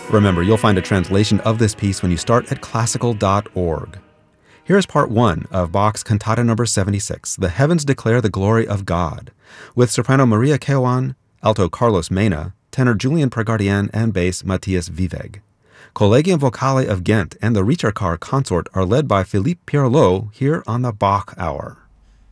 Remember, you'll find a translation of this piece when you start at classical.org. Here's part 1 of Bach's Cantata No. 76, The Heavens Declare the Glory of God, with soprano Maria Keown, alto Carlos Mena, tenor Julian Pragardian, and bass Matthias Viveg. Collegium Vocale of Ghent and the Ritterkar Consort are led by Philippe Pierlot here on the Bach Hour.